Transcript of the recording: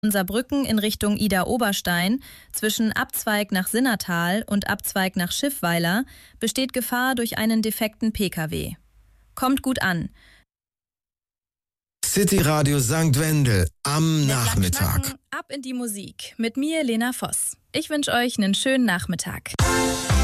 Saarbrücken in Richtung Idar-Oberstein zwischen Abzweig nach Sinnertal und Abzweig nach Schiffweiler besteht Gefahr durch einen defekten Pkw. Kommt gut an. City Radio St. Wendel am Nachmittag. Ab in die Musik mit mir, Lena Voss. Ich wünsche euch einen schönen Nachmittag.